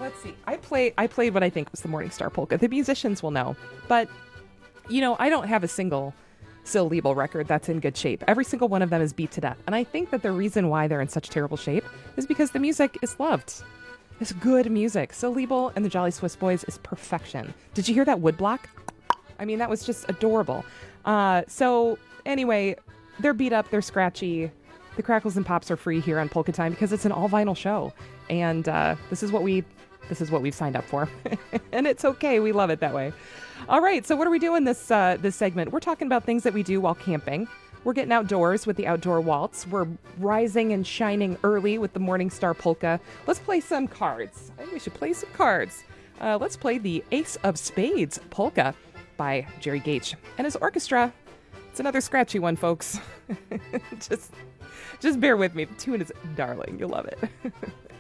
Let's see. I played what I think was the Morningstar Polka. The musicians will know. But, I don't have a single Syl Liebel record that's in good shape. Every single one of them is beat to death. And I think that the reason why they're in such terrible shape is because the music is loved. It's good music. Syl Liebel and the Jolly Swiss Boys is perfection. Did you hear that woodblock? I mean, that was just adorable. So anyway, they're beat up. They're scratchy. The crackles and pops are free here on Polka Time because it's an all vinyl show. And this is what we've signed up for. And it's okay. We love it that way. All right. So what are we doing this segment? We're talking about things that we do while camping. We're getting outdoors with the Outdoor Waltz. We're rising and shining early with the Morningstar Polka. Let's play some cards. I think we should play some cards. Let's play the Ace of Spades Polka by Jerry Gage and his orchestra. It's another scratchy one, folks. Just bear with me. The tune is darling. You'll love it.